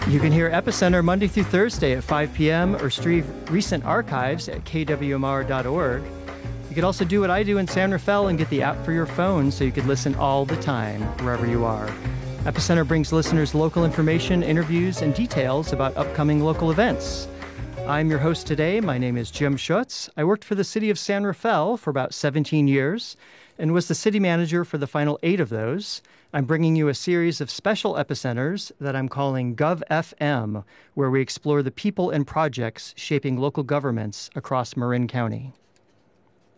You can hear Epicenter Monday through Thursday at 5 p.m. or retrieve recent archives at kwmr.org. You could also do what I do in San Rafael and get the app for your phone so you could listen all the time, wherever you are. Epicenter brings listeners local information, interviews, and details about upcoming local events. I'm your host today. My name is Jim Schutz. I worked for the city of San Rafael for about 17 years and was the city manager for the final 8 of those. I'm bringing you a series of special epicenters that I'm calling GovFM, where we explore the people and projects shaping local governments across Marin County.